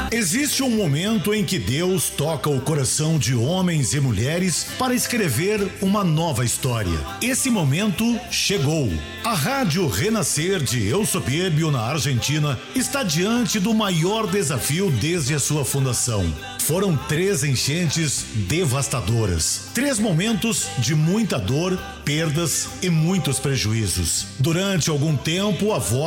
Existe um momento em que Deus toca o coração de homens e mulheres para escrever uma nova história. Esse momento chegou. A Rádio Renascer de El Soberbio, na Argentina, está diante do maior desafio desde a sua fundação. Foram 3 enchentes devastadoras. 3 momentos de muita dor, perdas e muitos prejuízos. Durante algum tempo, a voz